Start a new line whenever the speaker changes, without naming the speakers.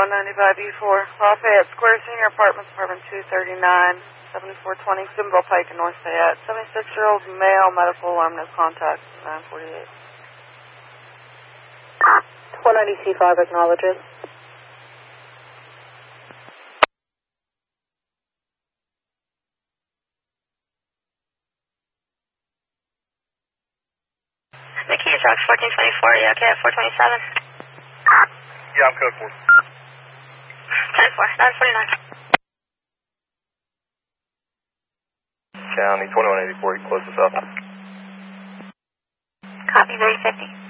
195E4, Lafayette Square, Senior Apartments, Apartment 239, 7420, Steubenville Pike in North Fayette. 76-year-old male, medical alarm, no contact, 948.
190C5 acknowledges.
Mickey, it's Rox 1424, you okay at 427?
Yeah, I'm code 4.
10-4, 949.
County 2184, you close this up.
Copy, 3050.